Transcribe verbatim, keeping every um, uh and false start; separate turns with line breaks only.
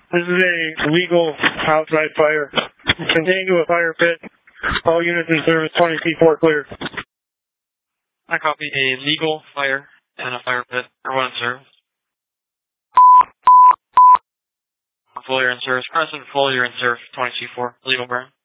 This is a legal outside fire. Contained to a fire pit. All units in service twenty C four clear.
I copy a legal fire and a fire pit. Everyone in service. Full year in service. Present full year in service twenty C four. Legal burn.